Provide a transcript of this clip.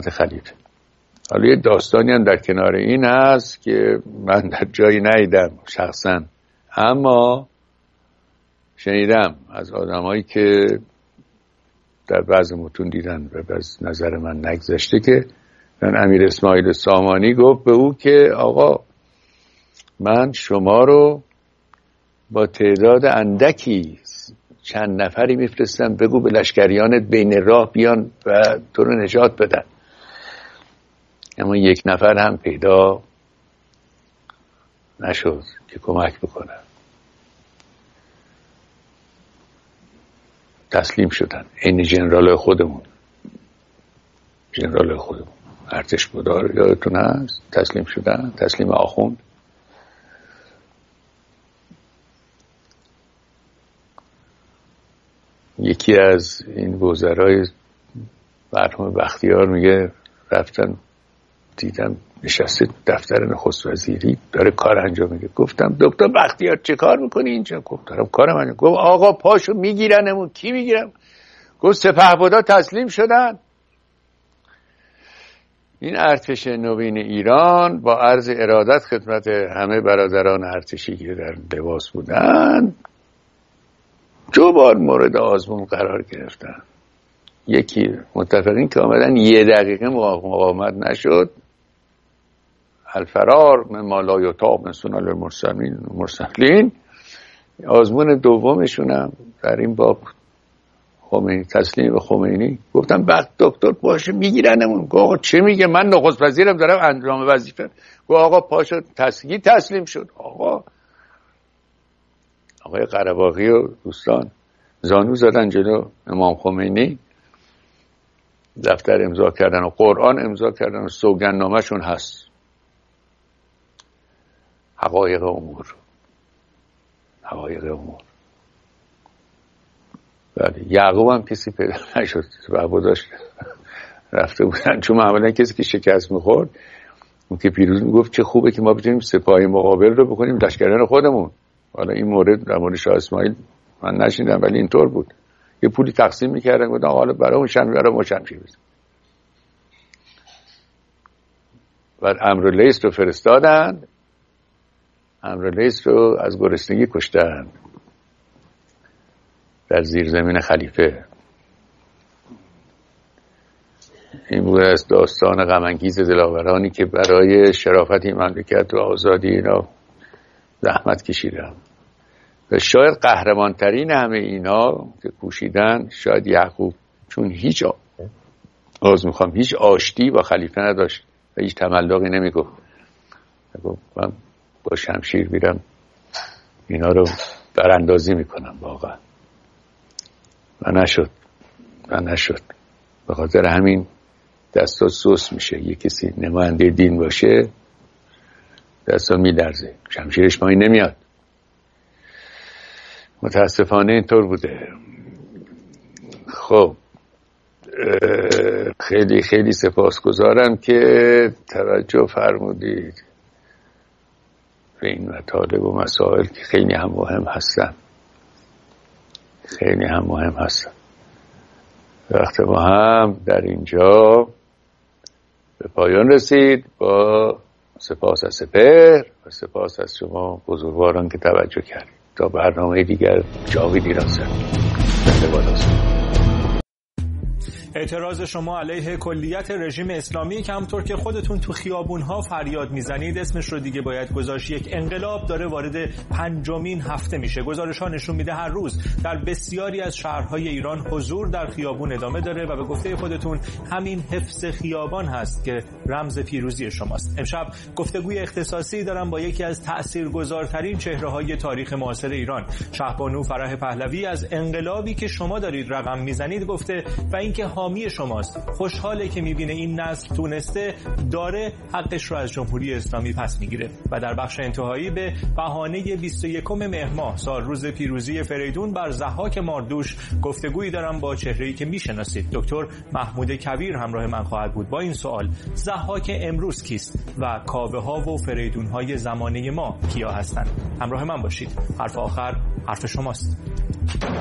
خدمت خلیفه. حالا یه داستانی هم در کنار این هست که من در جایی ندیدم شخصا، اما شنیدم از آدمایی که در بعض متون دیدن و از نظر من نگذشته که امیر اسماعیل سامانی گفت به او که آقا من شما رو با تعداد اندکی چند نفری میفرستم، بگو به لشکریانت بین راه بیان و تو رو نجات بدن. اما یک نفر هم پیدا نشد که کمک بکنه. تسلیم شدن. این جنرال خودمون ارتش بدار یادتون هست، تسلیم شدن، تسلیم آخوند. یکی از این وزرای مرحوم بختیار میگه رفتن دیدم نشسته دفتر نخست وزیری داره کار انجام میده. گفتم دکتر بختیار چه کار میکنی اینجا؟ گفت دارم کارم انجام. گفت آقا پاشو میگیرنمون. کی میگیرم؟ گفت سپهبدا تسلیم شدن. این ارتش نوین ایران با عرض ارادت خدمت همه برادران ارتشی که در لباس بودن 2 بار مورد آزمون قرار گرفتن. یکی متفقین که آمدن 1 دقیقه مقاومت نشد، الفرار من ما لا یطاق من سنن المرسلین. آزمون دومشون هم در این باب خمینی، تسلیم به خمینی. گفتم بعد دکتر باشه میگیرنمون. گفت آقا چه میگه؟ من نخست وزیرم دارم انجام وظیفه. گفت آقا پاشو تسلیم شد. آقای قره‌باغی و دوستان زانو زدن جلو امام خمینی، دفتر امضا کردن و قرآن امضا کردن و سوگندنامه‌شون هست. حقایق امور. بله. یعقوب هم کسی پیدا نشد، سپهبداش رفته بودن، چون معمولا کسی که شکست میخورد اون که پیروز میگفت چه خوبه که ما بتونیم سپاهی مقابل رو بکنیم لشکریان خودمون. حالا این مورد در مورد شاه اسماعیل من نشیدم ولی اینطور بود. یه پولی تقسیم میکردن گفتن حالا برای شمشیر بزن. بعد امراللیث رو فرستادن. امراللیث رو از گرسنگی کشتن در زیرزمین خلیفه. این بود از داستان غم انگیز دلاورانی که برای شرافت این مملکت و آزادی اینا زحمت کشیدن. و شاید قهرمانترین همه اینا که کوشیدن شاید یعقوب، چون هیچ آشتی با خلیفه نداشت و هیچ تملقی نمیگفت. من با شمشیر میرم اینا رو براندازی میکنم واقعا. و نشد. به خاطر همین دستا سوس میشه. یه کسی نماینده دین باشه دستا میلرزه، شمشیرش پایین نمیاد. متاسفانه اینطور بوده. خب خیلی خیلی سپاسگزارم که توجه فرمودید به این مطالب و مسائل که خیلی هم مهم هستن. وقت ما هم در اینجا به پایان رسید. با سپاس از سپهر و سپاس از شما بزرگواران که توجه کردید. تا برنامه دیگر جاوید ایرانزن. اعتراض شما علیه کلیت رژیم اسلامی که همونطور که خودتون تو خیابون‌ها فریاد میزنید اسمش رو دیگه باید گذاشت، یک انقلاب داره وارد 5مین هفته میشه. گزارش‌ها نشون میده هر روز در بسیاری از شهرهای ایران حضور در خیابون ادامه داره و به گفته خودتون همین حفظ خیابان هست که رمز پیروزی شماست. امشب گفتگوی اختصاصی دارم با یکی از تاثیرگذارترین چهره‌های تاریخ معاصر ایران. شهبانو فرح پهلوی از انقلابی که شما دارید رقم میزنید گفته و اینکه حامی شماست. خوشحاله که میبینه این نسل تونسته داره حقش رو از جمهوری اسلامی پس میگیره. و در بخش انتهایی به بهانه 21 مهر ماه سال روز پیروزی فریدون بر ضحاک ماردوش گفتگویی دارم با چهره‌ای که میشناسید. دکتر محمود کویر همراه من خواهد بود با این سوال: ضحاک امروز کیست و کاوه‌ها و فریدون‌های زمانه ما کیا هستند؟ همراه من باشید. حرف آخر حرف شماست.